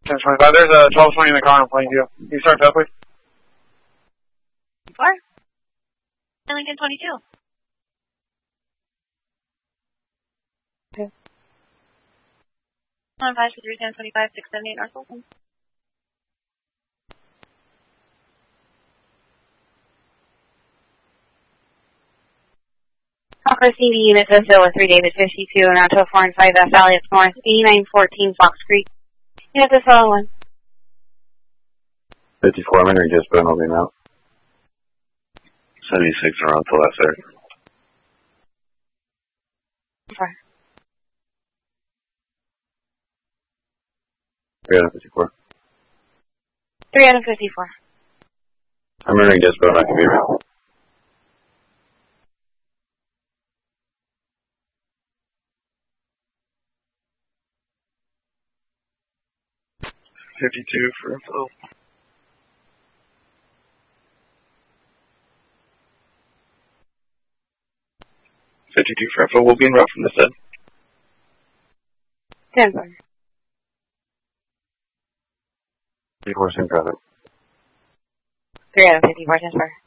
1025. There's a 1220 in the car on plane view. Can you start that, please? 4? Lincoln 22. Okay. 15 1025 678 North Wilson. Hawker CD unit says with 3 David 52 and Alto 4 and 5F Elliott North 8914 Fox Creek. Unit this 1. 54, I'm entering just been moving out. 76 around to left there. 354. 354. I'm entering just been on computer. $52 for info. $52 for info. We'll be en route from this end. 10 4. 54 same traffic. 3 out of 54 10 4.